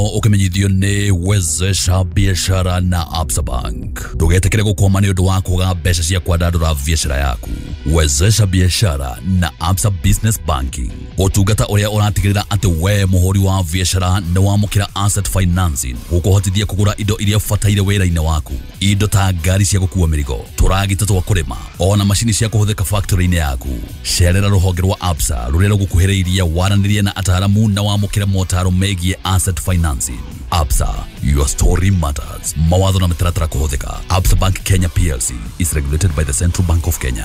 Ukimenyithio ni wezesha biashara na Absa Bank. Ndugetekere gukwama ni undu wa kuga mbeca cia kwandandura biashara yaku. Wezesha biashara na Absa Business Banking. Utungata uria uratigirira ati we muhuri wa biashara ni wamukira asset financing gukuhotithia kugura indo iria fataire wira-ini waku. Indo ta ngari cia gukua mirigo, turagita twa kurima, ona mashini cia kuhuthika factory-ini yaku. Cerera ruhonge rwa Absa ruria rugukuhiriria waranirie na ataramu na wamukira motaro megie asset financing. Absa, your story matters. Mawatho na mitaratara kuhuthika. Absa Bank Kenya PLC is regulated by the Central Bank of Kenya.